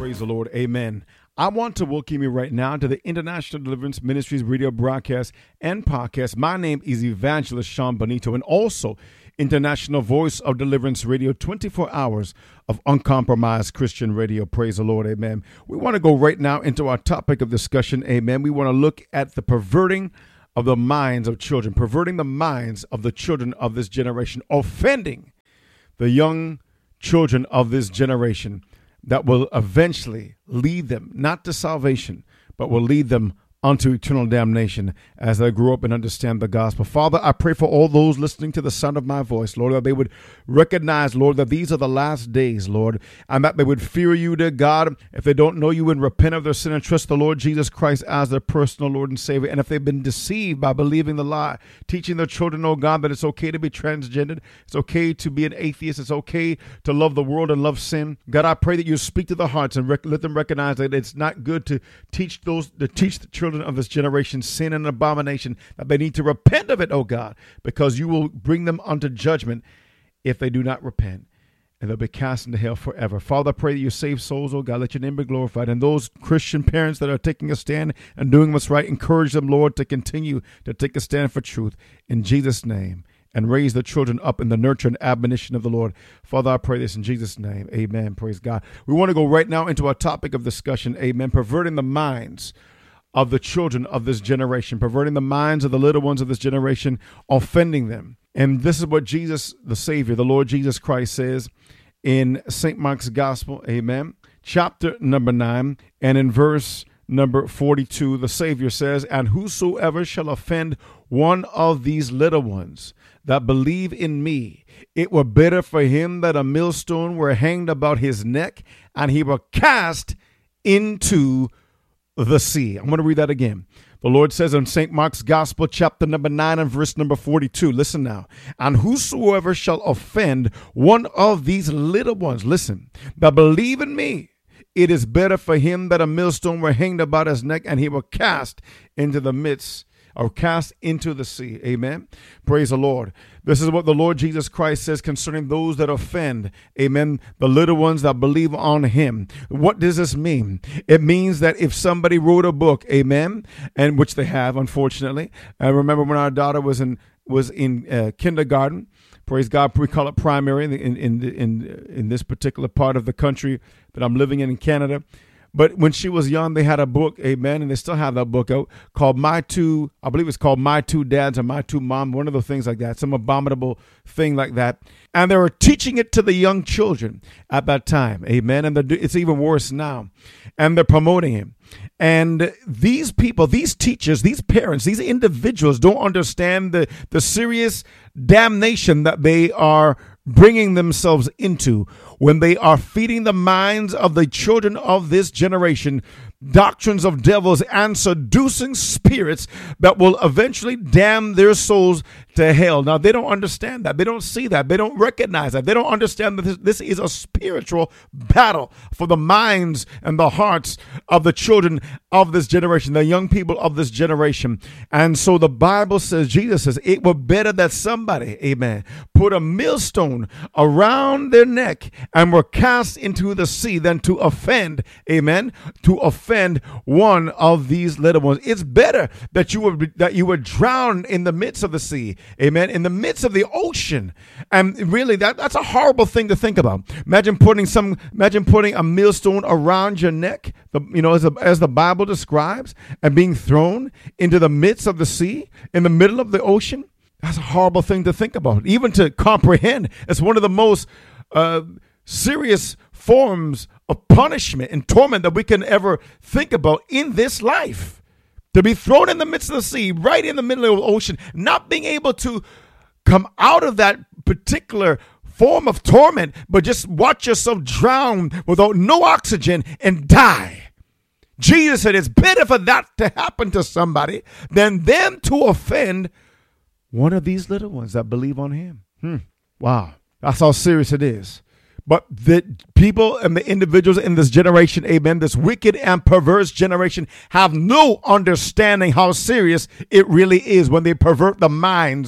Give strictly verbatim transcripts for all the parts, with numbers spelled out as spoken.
Praise the Lord. Amen. I want to welcome you right now to the International Deliverance Ministries radio broadcast and podcast. My name is Evangelist Sean Benito, and also International Voice of Deliverance Radio, twenty-four hours of uncompromised Christian radio. Praise the Lord. Amen. We want to go right now into our topic of discussion. Amen. We want to look at the perverting of the minds of children, perverting the minds of the children of this generation, offending the young children of this generation that will eventually lead them, not to salvation, but will lead them unto eternal damnation as they grow up and understand the gospel. Father, I pray for all those listening to the sound of my voice, Lord, that they would recognize, Lord, that these are the last days, Lord, and that they would fear you, dear God. If they don't know you and repent of their sin and trust the Lord Jesus Christ as their personal Lord and Savior, and if they've been deceived by believing the lie, teaching their children, oh God, that it's okay to be transgendered, it's okay to be an atheist, it's okay to love the world and love sin. God, I pray that you speak to the hearts and rec- let them recognize that it's not good to teach those, to teach the children of this generation sin and abomination, that they need to repent of it, oh God, because you will bring them unto judgment if they do not repent, and they'll be cast into hell forever. Father, I pray that you save souls, oh God, let your name be glorified. And those Christian parents that are taking a stand and doing what's right, encourage them, Lord, to continue to take a stand for truth in Jesus' name, and raise the children up in the nurture and admonition of the Lord. Father, I pray this in Jesus' name. Amen. Praise God. We want to go right now into our topic of discussion. Amen. Perverting the minds of the children of this generation, perverting the minds of the little ones of this generation, offending them. And this is what Jesus, the Savior, the Lord Jesus Christ, says in Saint Mark's Gospel, amen, chapter number nine, and in verse number forty-two, the Savior says, "And whosoever shall offend one of these little ones that believe in me, it were better for him that a millstone were hanged about his neck, and he were cast into the sea." I'm going to read that again. The Lord says in Saint Mark's Gospel, chapter number nine and verse number forty-two, listen now, "And whosoever shall offend one of these little ones," listen, "that believe in me, it is better for him that a millstone were hanged about his neck, and he were cast into the midst or cast into the sea." Amen. Praise the Lord. This is what the Lord Jesus Christ says concerning those that offend, amen, the little ones that believe on him. What does this mean? It means that if somebody wrote a book, amen, and which they have, unfortunately. I remember when our daughter was in was in uh, kindergarten. Praise God, we call it primary in in in in in this particular part of the country that I'm living in in Canada. But when she was young, they had a book, amen, and they still have that book out called My Two, I believe it's called My Two Dads or My Two Mom, one of the things like that, some abominable thing like that. And they were teaching it to the young children at that time, amen, and it's even worse now. And they're promoting it. And these people, these teachers, these parents, these individuals don't understand the, the serious damnation that they are bringing themselves into when they are feeding the minds of the children of this generation doctrines of devils and seducing spirits that will eventually damn their souls to hell. Now, they don't understand that. They don't see that. They don't recognize that. They don't understand that this, this is a spiritual battle for the minds and the hearts of the children of this generation, the young people of this generation. And so the Bible says, Jesus says, it were better that somebody, amen, put a millstone around their neck and were cast into the sea than to offend, amen, to offend one of these little ones. It's better that you were that you were drowned in the midst of the sea, amen, in the midst of the ocean. And really, that, that's a horrible thing to think about. Imagine putting some, imagine putting a millstone around your neck, the, you know, as, a, as the Bible describes, and being thrown into the midst of the sea, in the middle of the ocean. That's a horrible thing to think about, even to comprehend. It's one of the most uh, serious forms of punishment and torment that we can ever think about in this life. To be thrown in the midst of the sea, right in the middle of the ocean, not being able to come out of that particular form of torment, but just watch yourself drown without no oxygen and die. Jesus said it's better for that to happen to somebody than them to offend one of these little ones that believe on him. Hmm. Wow. That's how serious it is. But the people and the individuals in this generation, amen, this wicked and perverse generation have no understanding how serious it really is when they pervert the minds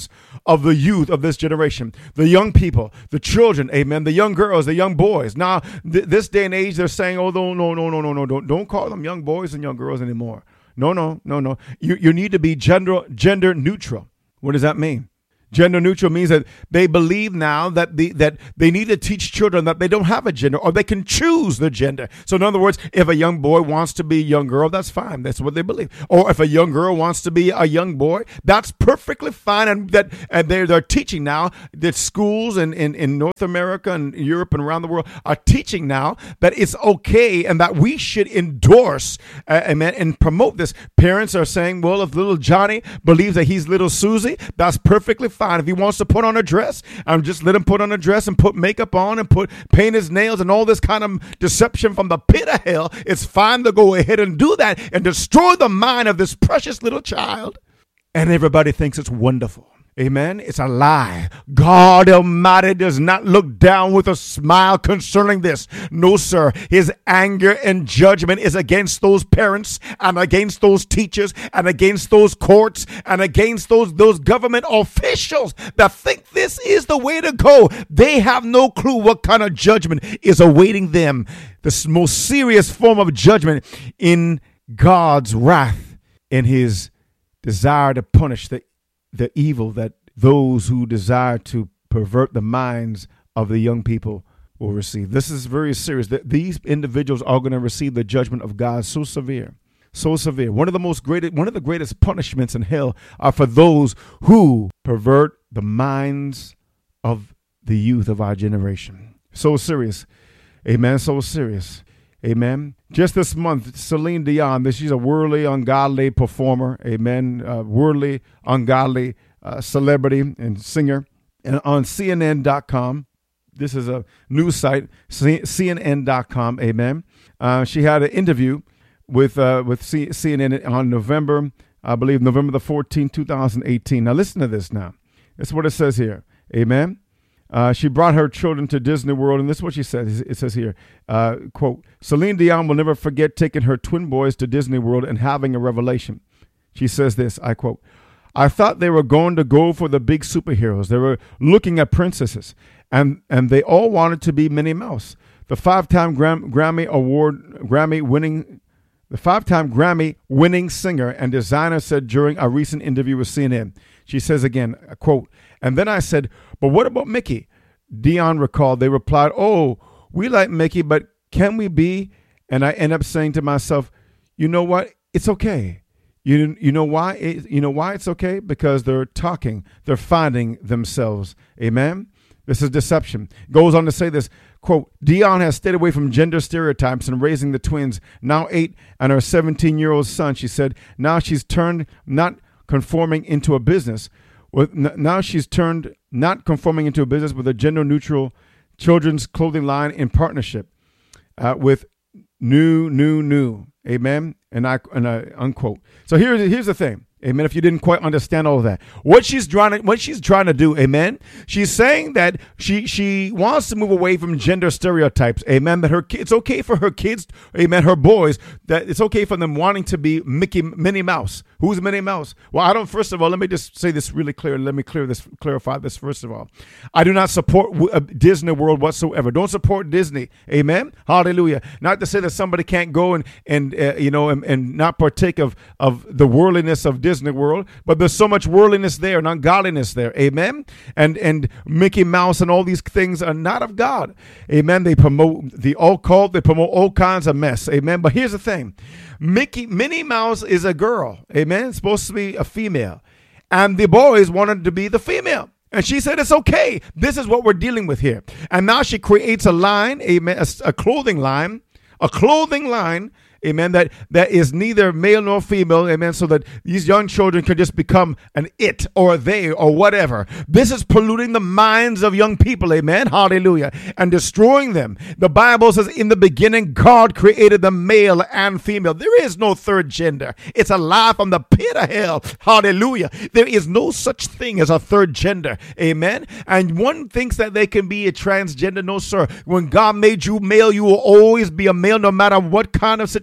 of the youth of this generation, the young people, the children, amen, the young girls, the young boys. Now, th- this day and age, they're saying, oh, no, no, no, no, no, no, don't, don't call them young boys and young girls anymore. No, no, no, no. You, you need to be gender, gender neutral. What does that mean? Gender neutral means that they believe now that the that they need to teach children that they don't have a gender, or they can choose their gender. So in other words, if a young boy wants to be a young girl, that's fine. That's what they believe. Or if a young girl wants to be a young boy, that's perfectly fine. And that and they're, they're teaching now that schools in, in, in North America and Europe and around the world are teaching now that it's okay and that we should endorse uh, amen, and promote this. Parents are saying, well, if little Johnny believes that he's little Susie, that's perfectly fine. If he wants to put on a dress, I'm just let him put on a dress and put makeup on and put paint his nails and all this kind of deception from the pit of hell. It's fine to go ahead and do that and destroy the mind of this precious little child. And everybody thinks it's wonderful. Amen. It's a lie. God Almighty does not look down with a smile concerning this. No, sir. His anger and judgment is against those parents and against those teachers and against those courts and against those, those government officials that think this is the way to go. They have no clue what kind of judgment is awaiting them. The most serious form of judgment in God's wrath and his desire to punish the the evil that those who desire to pervert the minds of the young people will receive. This is very serious. That these individuals are going to receive the judgment of God so severe, so severe. One of the most great, one of the greatest punishments in hell are for those who pervert the minds of the youth of our generation. So serious. Amen. So serious. Amen. Just this month, Celine Dion, she's a worldly, ungodly performer. Amen. Uh, worldly, ungodly uh, celebrity and singer. And on C N N dot com, this is a news site, C N N dot com. Amen. Uh, she had an interview with uh, with C- CNN on November, I believe, November the fourteenth, two thousand eighteen. Now listen to this now. This is what it says here. Amen. Uh, she brought her children to Disney World, and this is what she said. It says here, uh, quote, Celine Dion will never forget taking her twin boys to Disney World and having a revelation. She says this, I quote, I thought they were going to go for the big superheroes. They were looking at princesses, and, and they all wanted to be Minnie Mouse. The five-time Gram- Grammy Award, Grammy-winning The five-time Grammy-winning singer and designer said during a recent interview with C N N, she says again, quote, and then I said, but what about Mickey? Dion recalled, they replied, oh, we like Mickey, but can we be? And I end up saying to myself, you know what? It's okay. You, you know why? It, you know why it's okay? Because they're talking. They're finding themselves. Amen? This is deception. Goes on to say this, quote, Dion has stayed away from gender stereotypes and raising the twins, now eight, and her seventeen-year-old son. She said, now she's turned not conforming into a business. With, now she's turned not conforming into a business with a gender-neutral children's clothing line in partnership uh, with New, New, New. Amen? And I, and I unquote. So here's, here's the thing. Amen. If you didn't quite understand all of that, what she's trying to, what she's trying to do, amen. She's saying that she she wants to move away from gender stereotypes, amen. That her it's okay for her kids, amen, her boys, that it's okay for them wanting to be Mickey, Minnie Mouse. Who's Minnie Mouse? Well, I don't. First of all, let me just say this really clear. Let me clear this, clarify this. First of all, I do not support uh, Disney World whatsoever. Don't support Disney, amen. Hallelujah. Not to say that somebody can't go and and uh, you know and, and not partake of of the worldliness of Disney World, but there's so much worldliness there and ungodliness there, amen. And and Mickey Mouse and all these things are not of God, amen. They promote the occult, they promote all kinds of mess, amen. But here's the thing, Mickey Minnie Mouse is a girl, amen. It's supposed to be a female, and the boys wanted to be the female. And she said, it's okay. This is what we're dealing with here. And now she creates a line, amen, a, a clothing line, a clothing line, amen, that, that is neither male nor female, amen, so that these young children can just become an it or they or whatever. This is polluting the minds of young people, amen, hallelujah, and destroying them. The Bible says, in the beginning, God created the male and female. There is no third gender. It's a lie from the pit of hell, hallelujah. There is no such thing as a third gender, amen. And one thinks that they can be a transgender. No, sir. When God made you male, you will always be a male no matter what kind of situation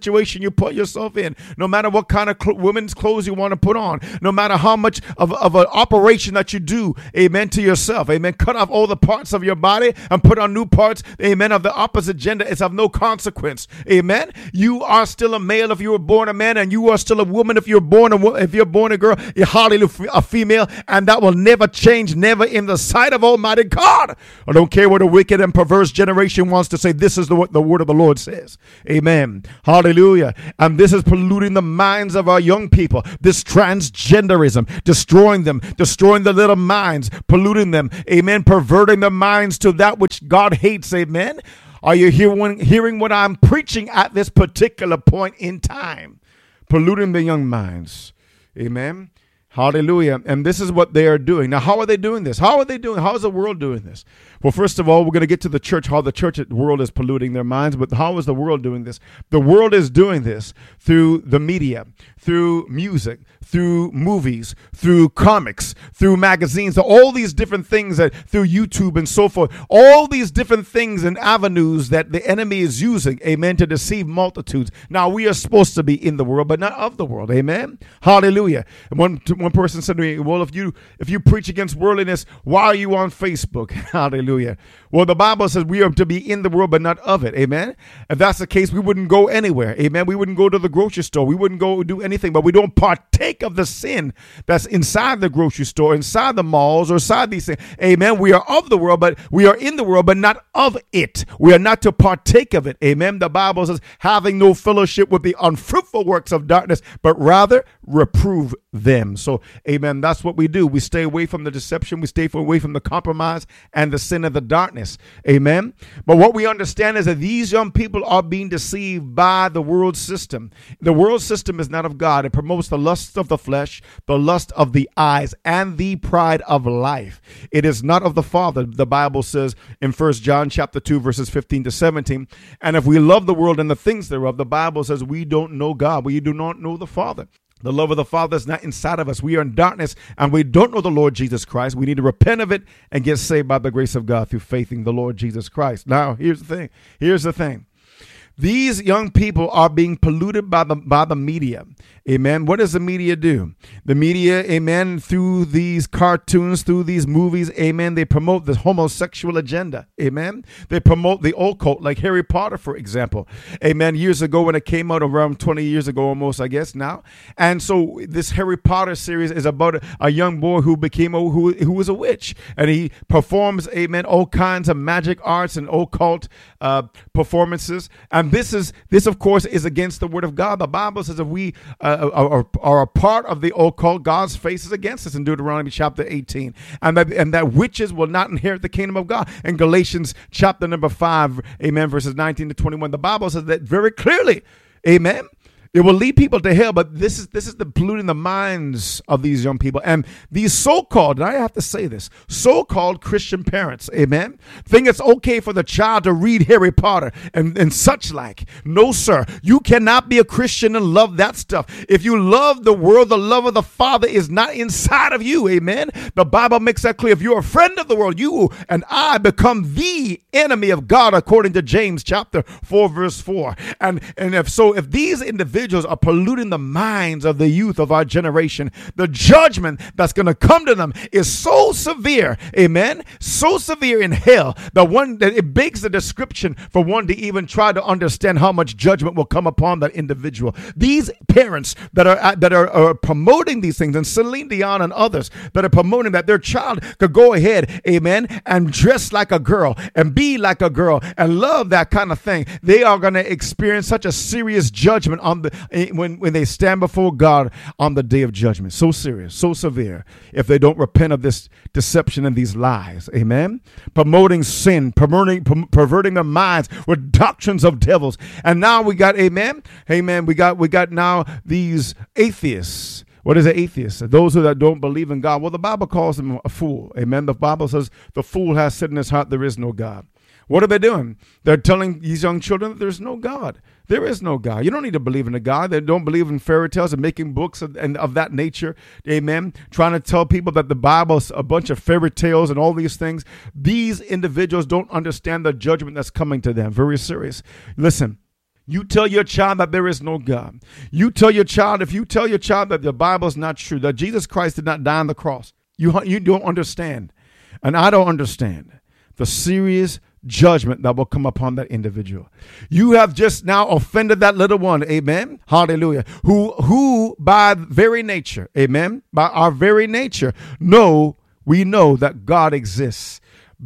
situation you put yourself in, no matter what kind of cl- women's clothes you want to put on, no matter how much of, of an operation that you do, amen, to yourself, amen, cut off all the parts of your body and put on new parts, amen, of the opposite gender. It's of no consequence, amen. You are still a male if you were born a man, and you are still a woman if you're born a wo- if you're born a girl, you're hardly a female, and that will never change, never in the sight of Almighty God. I don't care what a wicked and perverse generation wants to say. This is the, what the word of the Lord says, amen, hallelujah. And this is polluting the minds of our young people, this transgenderism, destroying them, destroying the little minds, polluting them, amen, perverting their minds to that which God hates, amen. Are you hearing, hearing what I'm preaching at this particular point in time? Polluting the young minds, amen. Hallelujah. And this is what they are doing. Now, how are they doing this? How are they doing? How is the world doing this? Well, first of all, we're going to get to the church, how the church the world is polluting their minds. But how is the world doing this? The world is doing this through the media, through music, through movies, through comics, through magazines, all these different things, that through YouTube and so forth, all these different things and avenues that the enemy is using, amen, to deceive multitudes. Now, we are supposed to be in the world, but not of the world, amen. Hallelujah. And one, one person said to me, well, if you if you preach against worldliness, why are you on Facebook? Hallelujah. Well, the Bible says we are to be in the world, but not of it, amen. If that's the case, we wouldn't go anywhere, amen. We wouldn't go to the grocery store. We wouldn't go do anything, but we don't partake of the sin that's inside the grocery store, inside the malls, or inside these things, amen. We are of the world, but we are in the world, but not of it. We are not to partake of it, amen. The Bible says, having no fellowship with the unfruitful works of darkness, but rather reprove them. So, amen, that's what we do. We stay away from the deception. We stay away from the compromise and the sin of the darkness, amen. But what we understand is that these young people are being deceived by the world system. The world system is not of God. It promotes the lust of the flesh, the lust of the eyes, and the pride of life. It is not of the Father. The Bible says in First John chapter two, verses fifteen to seventeen, and if we love the world and the things thereof, the Bible says we don't know God. We do not know the Father. The love of the Father is not inside of us. We are in darkness and we don't know the Lord Jesus Christ. We need to repent of it and get saved by the grace of God through faith in the Lord Jesus Christ. Now, here's the thing. Here's the thing. These young people are being polluted by the by the media. Amen. What does the media do? The media, amen, through these cartoons, through these movies, amen, they promote the homosexual agenda. Amen. They promote the occult, like Harry Potter, for example. Amen. Years ago, when it came out, around twenty years ago almost, I guess now. And so this Harry Potter series is about a, a young boy who became a, who, who was a witch. And he performs, amen, all kinds of magic arts and occult uh, performances. And this is, this of course, is against the word of God. The Bible says if we uh, Are, are a part of the occult, God's face is against us in Deuteronomy chapter eighteen, and that and that witches will not inherit the kingdom of God. In Galatians chapter number five, amen, verses nineteen to twenty-one, the Bible says that very clearly, amen. It will lead people to hell, but this is this is the polluting the minds of these young people. And these so-called, and I have to say this, so-called Christian parents, amen, think it's okay for the child to read Harry Potter and, and such like. No, sir. You cannot be a Christian and love that stuff. If you love the world, the love of the Father is not inside of you, amen. The Bible makes that clear. If you're a friend of the world, you and I become the enemy of God, according to James chapter four, verse four. And, and if so, if these individuals are polluting the minds of the youth of our generation, the judgment that's going to come to them is so severe, amen, so severe in hell, the one that it begs the description for one to even try to understand how much judgment will come upon that individual. These parents that are that are, are promoting these things, and Celine Dion and others that are promoting that their child could go ahead, amen, and dress like a girl and be like a girl and love that kind of thing, they are going to experience such a serious judgment on the When, when they stand before God on the day of judgment. So serious, so severe, if they don't repent of this deception and these lies. Amen. Promoting sin, promoting, perverting their minds with doctrines of devils. And now we got, amen, amen, we got, we got now these atheists. What is an atheist? Those who that don't believe in God. Well, the Bible calls them a fool. Amen. The Bible says the fool has said in his heart, there is no God. What are they doing? They're telling these young children that there's no God. There is no God. You don't need to believe in a God. They don't believe in fairy tales and making books and, and of that nature. Amen. Trying to tell people that the Bible is a bunch of fairy tales and all these things. These individuals don't understand the judgment that's coming to them. Very serious. Listen, You tell your child that there is no God. You tell your child, if you tell your child that the Bible is not true, that Jesus Christ did not die on the cross, you, you don't understand, and I don't understand the serious judgment that will come upon that individual. You have just now offended that little one, amen, hallelujah, who, who by very nature, amen, by our very nature, know, we know that God exists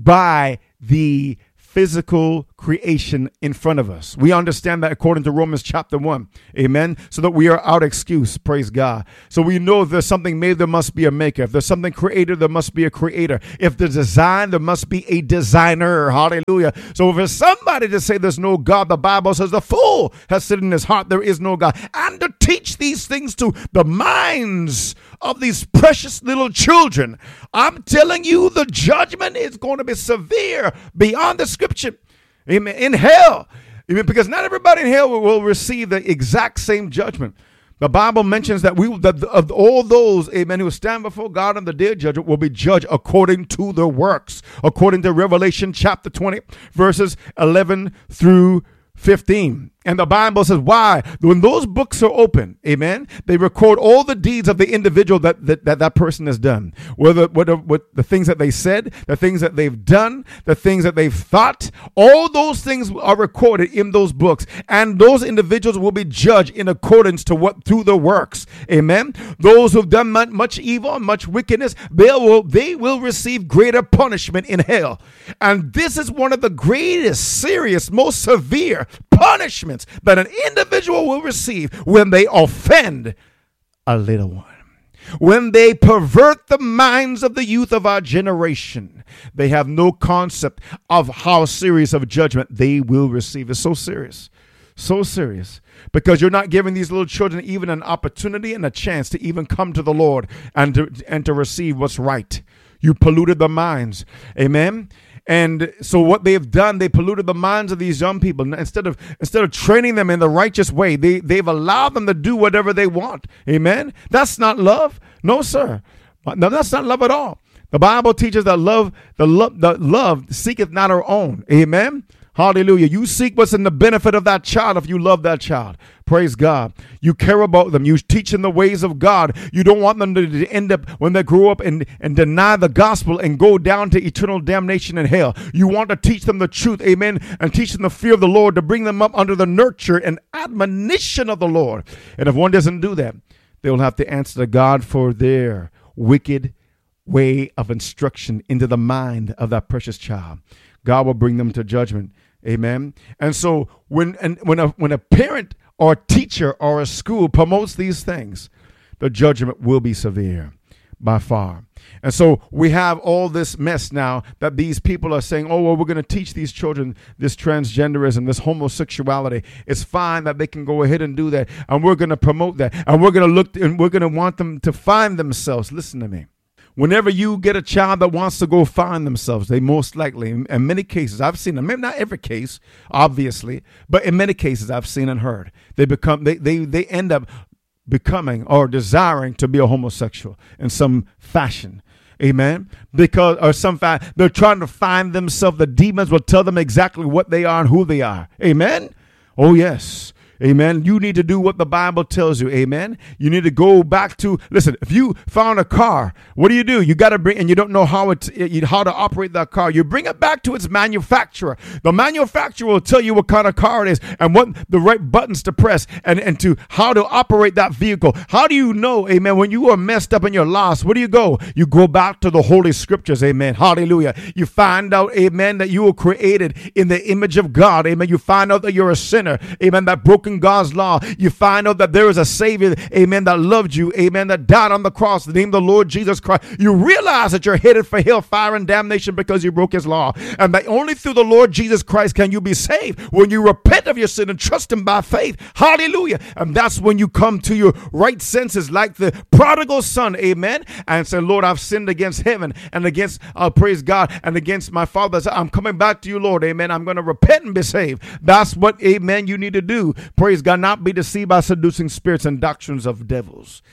by the physical creation in front of us. We understand that according to Romans chapter one. Amen. So that we are out excuse. Praise God. So we know if there's something made, there must be a maker. If there's something created, there must be a creator. If there's design, there must be a designer. Hallelujah. So if there's somebody to say there's no God, the Bible says the fool has said in his heart there is no God. And to teach these things to the minds of these precious little children, I'm telling you, the judgment is going to be severe beyond description. Amen. In hell. Amen. Because not everybody in hell will, will receive the exact same judgment. The Bible mentions that we that of all those, amen, who stand before God on the day of judgment will be judged according to their works, according to Revelation chapter twenty, verses eleven through fifteen. And the Bible says, why? When those books are open, amen, they record all the deeds of the individual that that, that, that person has done. Whether, whether what the things that they said, the things that they've done, the things that they've thought, all those things are recorded in those books. And those individuals will be judged in accordance to what through their works. Amen. Those who've done much evil and much wickedness, they will, they will receive greater punishment in hell. And this is one of the greatest, serious, most severe punishments that an individual will receive when they offend a little one. When they pervert the minds of the youth of our generation, they have no concept of how serious of judgment they will receive. It's so serious, so serious, because you're not giving these little children even an opportunity and a chance to even come to the Lord and to, and to receive what's right. You polluted the minds. Amen. And so what they've done, they polluted the minds of these young people. Instead of instead of training them in the righteous way, they, they've allowed them to do whatever they want. Amen. That's not love. No, sir. No, that's not love at all. The Bible teaches that love, the love, the love seeketh not her own. Amen. Hallelujah. You seek what's in the benefit of that child if you love that child. Praise God. You care about them. You teach them the ways of God. You don't want them to, to end up when they grow up and, and deny the gospel and go down to eternal damnation in hell. You want to teach them the truth. Amen. And teach them the fear of the Lord, to bring them up under the nurture and admonition of the Lord. And if one doesn't do that, they will have to answer to God for their wicked way of instruction into the mind of that precious child. God will bring them to judgment. Amen. And so when and when a when a parent or a teacher or a school promotes these things, the judgment will be severe by far. And so we have all this mess now that these people are saying, oh, well, we're going to teach these children this transgenderism, this homosexuality. It's fine that they can go ahead and do that. And we're going to promote that. And we're going to look and we're going to want them to find themselves. Listen to me. Whenever you get a child that wants to go find themselves, they most likely, in, in many cases, I've seen them, maybe not every case, obviously, but in many cases I've seen and heard, they become, they, they, they end up becoming or desiring to be a homosexual in some fashion. Amen. Because, or some fact, they're trying to find themselves. The demons will tell them exactly what they are and who they are. Amen. Oh, yes. Amen. You need to do what the Bible tells you. Amen. You need to go back to, listen, if you found a car, what do you do? You got to bring, and you don't know how it, how to operate that car. You bring it back to its manufacturer. The manufacturer will tell you what kind of car it is and what the right buttons to press and, and to how to operate that vehicle. How do you know, amen, when you are messed up and you're lost, where do you go? You go back to the Holy Scriptures. Amen. Hallelujah. You find out, amen, that you were created in the image of God. Amen. You find out that you're a sinner. Amen. That broken God's law. You find out that there is a Savior, amen, that loved you, amen, that died on the cross, the name of the Lord Jesus Christ. You realize that you're headed for hell, fire, and damnation because you broke his law. And that only through the Lord Jesus Christ can you be saved when you repent of your sin and trust him by faith. Hallelujah. And that's when you come to your right senses like the prodigal son, amen, and say, Lord, I've sinned against heaven and against, uh, praise God, and against my father. I'm coming back to you, Lord, amen. I'm going to repent and be saved. That's what, amen, you need to do. Praise God, not be deceived by seducing spirits and doctrines of devils.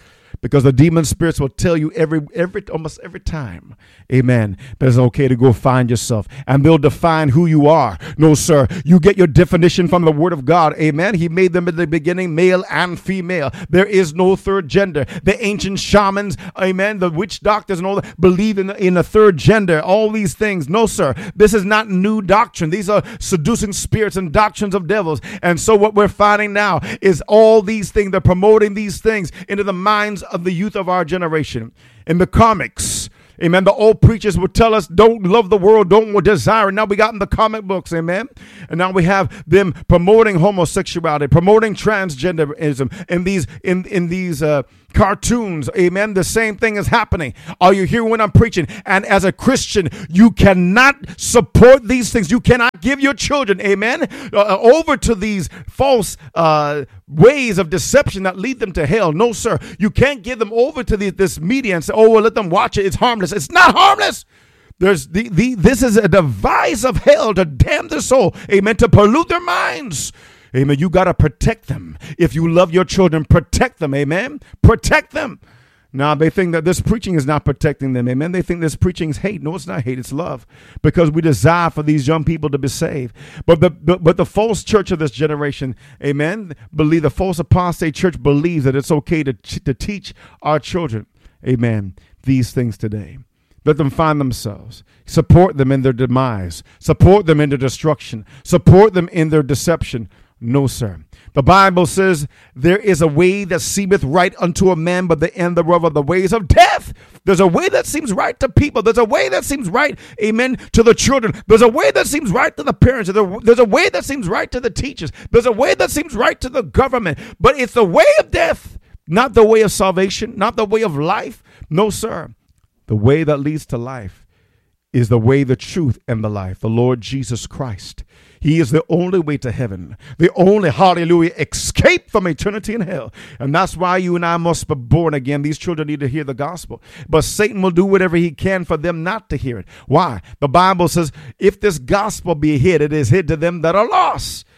because the demon spirits will tell you every, every, almost every time, amen, that it's okay to go find yourself, and they'll define who you are. No, sir. You get your definition from the word of God. Amen. He made them in the beginning, male and female. There is no third gender. The ancient shamans, amen, the witch doctors and all that believe in, in a third gender, all these things. No, sir. This is not new doctrine. These are seducing spirits and doctrines of devils. And so what we're finding now is all these things, they're promoting these things into the minds of the youth of our generation. In the comics, amen, the old preachers would tell us, don't love the world, don't desire it. Now we got in the comic books, amen. And now we have them promoting homosexuality, promoting transgenderism in these in in these uh, cartoons, amen. The same thing is happening. Are you hearing what I'm preaching? And as a Christian, you cannot support these things. You cannot give your children, amen, uh, over to these false uh, ways of deception that lead them to hell. No, sir. You can't give them over to the, this media and say, oh, well, let them watch it. It's harmless. It's not harmless. There's the, the this is a device of hell to damn their soul, amen, to pollute their minds. Amen. You got to protect them. If you love your children, protect them. Amen. Protect them. Now, they think that this preaching is not protecting them. Amen. They think this preaching is hate. No, it's not hate. It's love, because we desire for these young people to be saved. But the but, but the false church of this generation, amen, believe the false apostate church believes that it's okay to, to teach our children, amen, these things today. Let them find themselves. Support them in their demise. Support them in their destruction. Support them in their deception. No, sir. The Bible says there is a way that seemeth right unto a man, but the end thereof are the ways of death. There's a way that seems right to people. There's a way that seems right, amen, to the children. There's a way that seems right to the parents. There's a way that seems right to the teachers. There's a way that seems right to the government. But it's the way of death, not the way of salvation, not the way of life. No, sir. The way that leads to life is the way, the truth, and the life, the Lord Jesus Christ. He is the only way to heaven, the only, hallelujah, escape from eternity in hell. And that's why you and I must be born again. These children need to hear the gospel. But Satan will do whatever he can for them not to hear it. Why? The Bible says, if this gospel be hid, it is hid to them that are lost.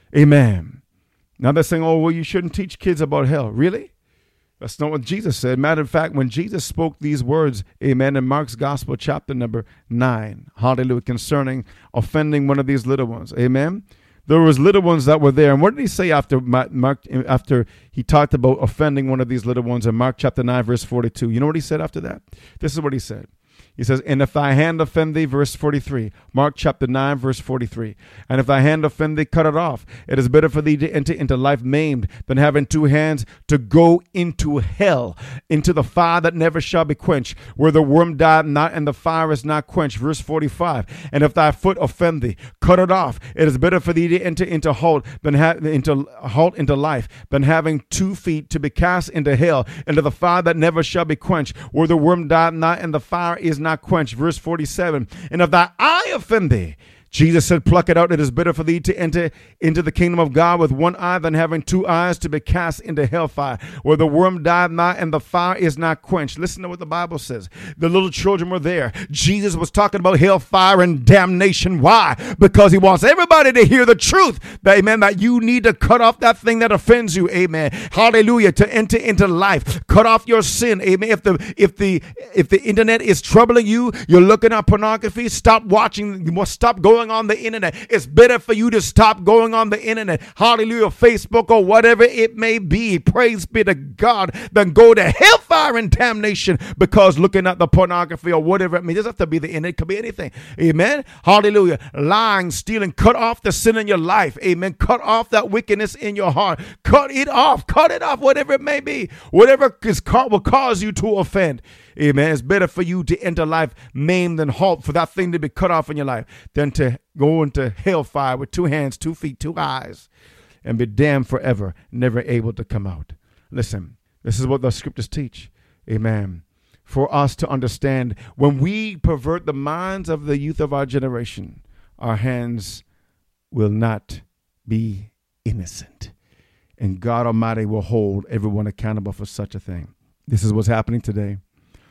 Amen. Now they're saying, oh, well, you shouldn't teach kids about hell. Really? That's not what Jesus said. Matter of fact, when Jesus spoke these words, amen, in Mark's gospel, chapter number nine, hallelujah, concerning offending one of these little ones, amen, there was little ones that were there. And what did he say after Mark, after he talked about offending one of these little ones in Mark chapter nine, verse forty-two? You know what he said after that? This is what he said. He says, and if thy hand offend thee, verse forty-three, Mark chapter nine, verse forty-three, and if thy hand offend thee, cut it off. It is better for thee to enter into life maimed than having two hands to go into hell, into the fire that never shall be quenched, where the worm died not and the fire is not quenched. Verse forty-five, and if thy foot offend thee, cut it off. It is better for thee to enter into halt than ha- into halt into life than having two feet to be cast into hell, into the fire that never shall be quenched, where the worm died not and the fire is not not quenched. Verse forty-seven, and if thy eye offend thee, Jesus said, pluck it out. It is better for thee to enter into the kingdom of God with one eye than having two eyes to be cast into hellfire, where the worm died not and the fire is not quenched. Listen to what the Bible says. The little children were there. Jesus was talking about hellfire and damnation. Why? Because he wants everybody to hear the truth. That, amen, that you need to cut off that thing that offends you. Amen. Hallelujah. To enter into life. Cut off your sin. Amen. If the if the if the internet is troubling you, you're looking at pornography, stop watching, stop going on the internet. It's better for you to stop going on the internet, hallelujah, Facebook or whatever it may be, praise be to God, than go to hellfire and damnation because looking at the pornography or whatever it may. It doesn't have to be the internet, it could be anything. Amen. Hallelujah. Lying, stealing, cut off the sin in your life. Amen. Cut off that wickedness in your heart. Cut it off. Cut it off, whatever it may be. Whatever is, will cause you to offend. Amen. It's better for you to enter life maimed and halt, for that thing to be cut off in your life, than to go into hellfire with two hands, two feet, two eyes, and be damned forever, never able to come out. Listen, this is what the scriptures teach. Amen. For us to understand, when we pervert the minds of the youth of our generation, our hands will not be innocent. And God Almighty will hold everyone accountable for such a thing. This is what's happening today.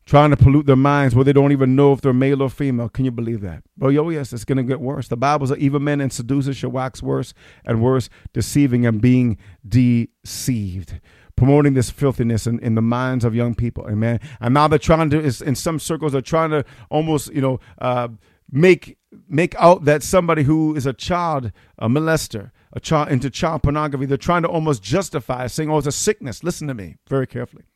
trying to pollute their minds where they don't even know if they're male or female. Can you believe that? Oh, yo, yes, it's going to get worse. The Bible says evil men and seducers shall wax worse and worse, deceiving and being deceived. Promoting this filthiness in, in the minds of young people. Amen. And now they're trying to, in some circles, they're trying to almost, you know, uh, make make out that somebody who is a child, a molester, a child into child pornography, they're trying to almost justify saying, oh, it's a sickness. Listen to me very carefully.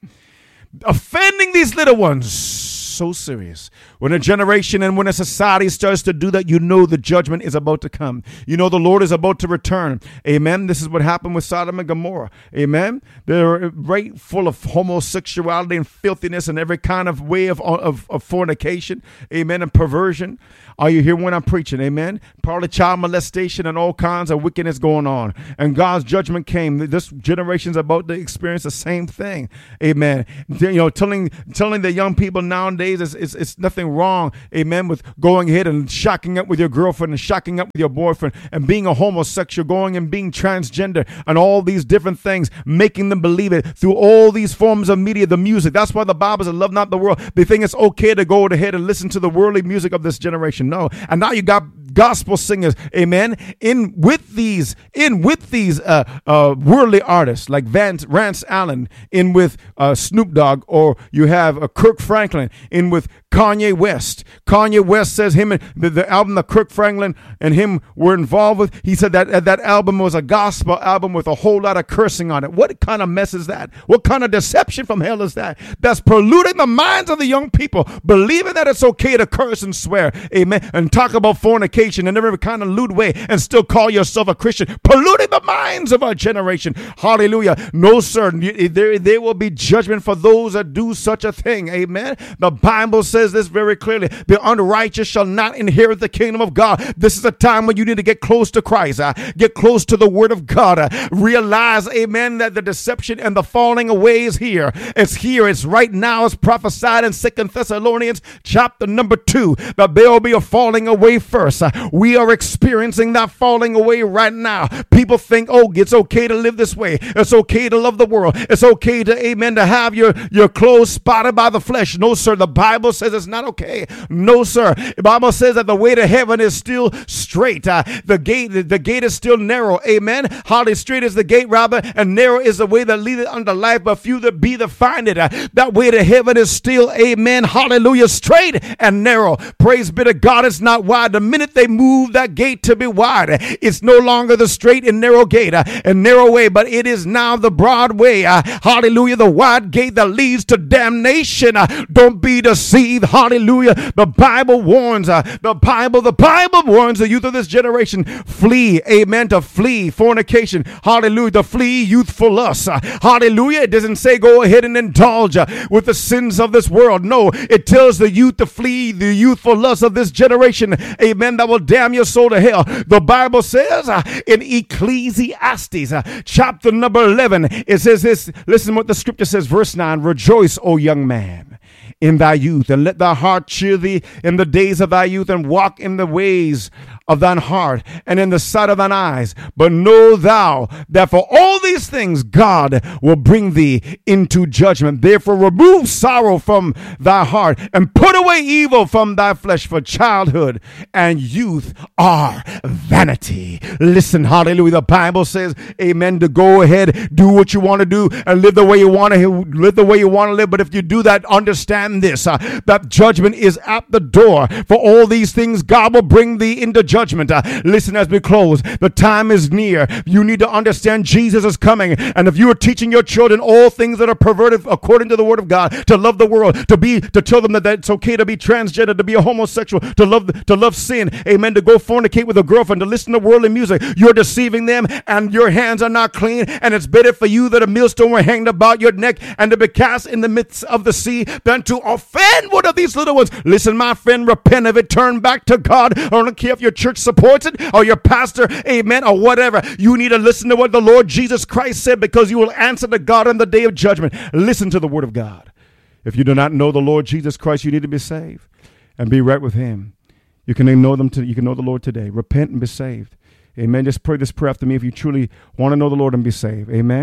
Offending these little ones, so serious. When a generation and when a society starts to do that, you know the judgment is about to come. You know the Lord is about to return. Amen. This is what happened with Sodom and Gomorrah. Amen. They're right full of homosexuality and filthiness and every kind of way of, of, of fornication. Amen. And perversion. Are you here when I'm preaching? Amen. Probably child molestation and all kinds of wickedness going on. And God's judgment came. This generation's about to experience the same thing. Amen. You know, telling telling the young people nowadays it's, it's, it's nothing wrong, amen, with going ahead and shacking up with your girlfriend and shacking up with your boyfriend and being a homosexual, going and being transgender and all these different things, making them believe it through all these forms of media, the music. That's why the Bible says, love not the world. They think it's okay to go ahead and listen to the worldly music of this generation. No. And now you got gospel singers, amen, in with these, in with these uh, uh, worldly artists like Vance, Rance Allen, in with uh, Snoop Dogg, or you have uh, Kirk Franklin, in with Kanye West. Kanye West says him and the, the album that Kirk Franklin and him were involved with, he said that uh, that album was a gospel album with a whole lot of cursing on it. What kind of mess is that? What kind of deception from hell is that? That's polluting the minds of the young people, believing that it's okay to curse and swear, amen, and talk about fornication in every kind of lewd way and still call yourself a Christian, polluting the minds of our generation. Hallelujah. No, sir. There, there will be judgment for those that do such a thing. Amen. The Bible says this very clearly. The unrighteous shall not inherit the kingdom of God. This is a time when you need to get close to Christ. Uh, get close to the word of God. Uh, realize, amen, that the deception and the falling away is here. It's here. It's right now. It's prophesied in Second Thessalonians chapter number two that there will be a falling away first. Uh, we are experiencing that falling away right now. People think, oh, it's okay to live this way. It's okay to love the world. It's okay to, amen, to have your, your clothes spotted by the flesh. No, sir. The Bible says it's not okay. No, sir. The Bible says that the way to heaven is still straight. Uh, the gate, the, the gate is still narrow. Amen. Hardly straight is the gate, rather, and narrow is the way that leadeth unto life, but few that be that find it. Uh, that way to heaven is still, amen, hallelujah, straight and narrow. Praise be to God. It's not wide. The minute they move that gate to be wide, it's no longer the straight and narrow gate uh, and narrow way, but it is now the broad way. Uh, hallelujah. The wide gate that leads to damnation. Uh, don't be deceived. Hallelujah. The Bible warns, uh, the Bible, the Bible warns the youth of this generation, flee, amen, to flee fornication. Hallelujah. To flee youthful lust. Uh, hallelujah. It doesn't say go ahead and indulge uh, with the sins of this world. No, it tells the youth to flee the youthful lust of this generation. Amen. That will damn your soul to hell. The Bible says uh, in Ecclesiastes uh, chapter number eleven, it says this, listen what the scripture says, verse nine, rejoice, O young man, in thy youth, and let thy heart cheer thee in the days of thy youth, and walk in the ways of thine heart and in the sight of thine eyes. But know thou that for all these things God will bring thee into judgment. Therefore remove sorrow from thy heart and put away evil from thy flesh, for childhood and youth are vanity. Listen, hallelujah. The Bible says, amen, to go ahead, do what you want to do and live the way you want to live the way you want to live. But if you do that, understand this, uh, that judgment is at the door. For all these things God will bring thee into judgment. Judgment. Uh, listen as we close. The time is near. You need to understand Jesus is coming. And if you are teaching your children all things that are perverted according to the word of God, to love the world, to be, to tell them that, that it's okay to be transgender, to be a homosexual, to love, to love sin, amen, to go fornicate with a girlfriend, to listen to worldly music, you're deceiving them and your hands are not clean. And it's better for you that a millstone were hanged about your neck and to be cast in the midst of the sea than to offend one of these little ones. Listen, my friend, repent of it. Turn back to God. I don't care if your church supports it or your pastor, amen, or whatever. You need to listen to what the Lord Jesus Christ said, because you will answer to God on the day of judgment. Listen to the word of God. If you do not know the Lord Jesus Christ, you need to be saved and be right with him. You can know them to, you can know the Lord today. Repent and be saved. Amen. Just pray this prayer after me if you truly want to know the Lord and be saved. Amen.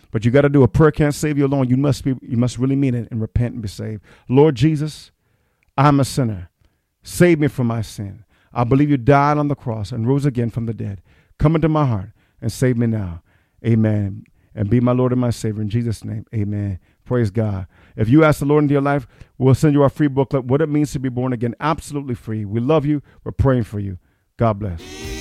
But you got to do a prayer can't save you alone. You must be, you must really mean it and repent and be saved. Lord Jesus, I'm a sinner. Save me from my sin. I believe you died on the cross and rose again from the dead. Come into my heart and save me now. Amen. And be my Lord and my Savior. In Jesus' name, amen. Praise God. If you ask the Lord into your life, we'll send you our free booklet, What It Means to Be Born Again, absolutely free. We love you. We're praying for you. God bless.